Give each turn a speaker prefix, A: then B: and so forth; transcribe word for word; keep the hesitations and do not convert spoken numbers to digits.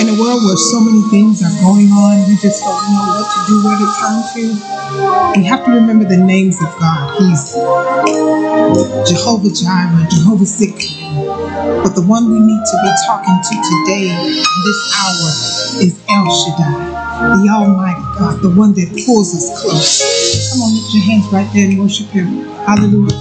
A: In a world where so many things are going on, we just don't know what to do, where to turn to. We have to remember the names of God. He's Jehovah Jireh, Jehovah Sikkenu. But the one we need to be talking to today, in this hour, is El Shaddai, the Almighty God, the one that pulls us close. Come on, lift your hands right there and worship Him. Hallelujah.